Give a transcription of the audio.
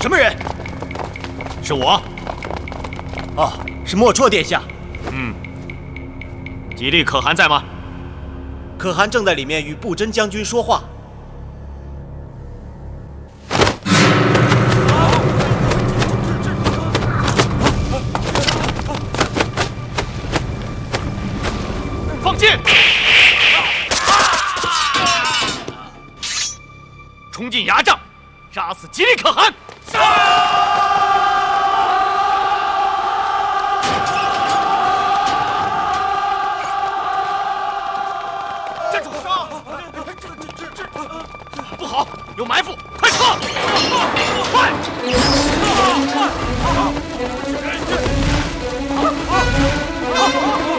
什么人？ 是我。 哦，是莫绰殿下。 吉利可汗在吗？ 可汗正在里面与步真将军说话。 放箭！冲进牙帐，杀死吉利可汗！站住！不好，有埋伏，快撤！快！快！